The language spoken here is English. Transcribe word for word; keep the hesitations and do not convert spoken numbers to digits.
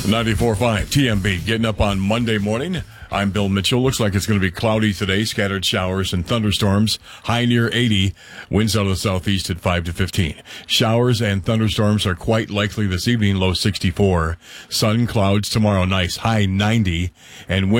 ninety-four point five T M B getting up on Monday morning. I'm Bill Mitchell. Looks like it's going to be cloudy today. Scattered showers and thunderstorms. High near eighty. Winds out of the southeast at five to fifteen. Showers and thunderstorms are quite likely this evening. Low sixty-four. Sun, clouds tomorrow. Nice. High ninety. And wind